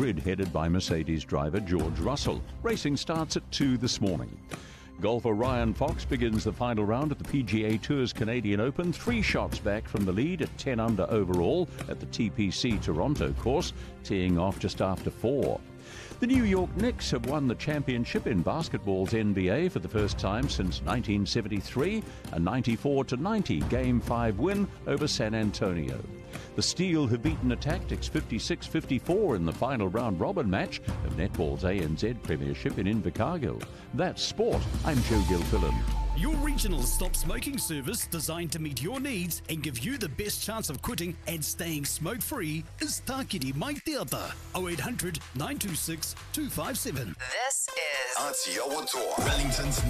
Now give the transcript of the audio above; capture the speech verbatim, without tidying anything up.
grid headed by Mercedes driver George Russell. Racing starts at two this morning. Golfer Ryan Fox begins the final round at the P G A Tour's Canadian Open, three shots back from the lead at ten under overall at the T P C Toronto course, teeing off just after four. The New York Knicks have won the championship in basketball's N B A for the first time since nineteen seventy-three, a ninety-four to ninety Game five win over San Antonio. The Steel have beaten a Tactics fifty-six fifty-four in the final round-robin match of Netball's A N Z Premiership in Invercargill. That's sport. I'm Joe Gilfillan. Your regional stop smoking service designed to meet your needs and give you the best chance of quitting and staying smoke-free is Tākiri Mai Teata, oh eight hundred nine two six two five seven. This is Aotearoa Tour, Wellington's